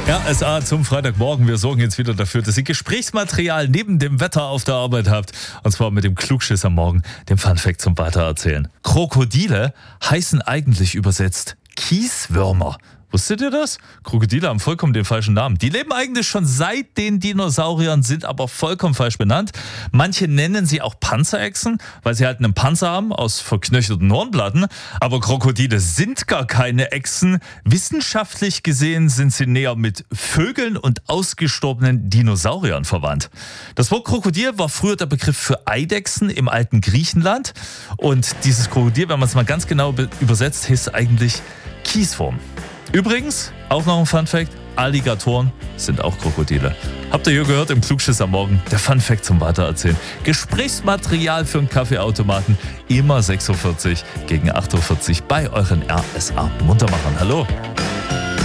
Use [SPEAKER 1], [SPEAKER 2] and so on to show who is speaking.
[SPEAKER 1] RSA zum Freitagmorgen. Wir sorgen jetzt wieder dafür, dass ihr Gesprächsmaterial neben dem Wetter auf der Arbeit habt. Und zwar mit dem Klugschiss am Morgen, dem Funfact zum Weitererzählen. Krokodile heißen eigentlich übersetzt Kieswürmer. Wusstet ihr das? Krokodile haben vollkommen den falschen Namen. Die leben eigentlich schon seit den Dinosauriern, sind aber vollkommen falsch benannt. Manche nennen sie auch Panzerechsen, weil sie halt einen Panzer haben aus verknöcherten Hornplatten. Aber Krokodile sind gar keine Echsen. Wissenschaftlich gesehen sind sie näher mit Vögeln und ausgestorbenen Dinosauriern verwandt. Das Wort Krokodil war früher der Begriff für Eidechsen im alten Griechenland. Und dieses Krokodil, wenn man es mal ganz genau übersetzt, hieß eigentlich Kieswurm. Übrigens, auch noch ein Funfact, Alligatoren sind auch Krokodile. Habt ihr hier gehört im Klugschiss am Morgen? Der Funfact zum Weitererzählen. Gesprächsmaterial für einen Kaffeeautomaten. Immer 6.40 Uhr gegen 8.40 Uhr bei euren RSA Muntermachern. Hallo.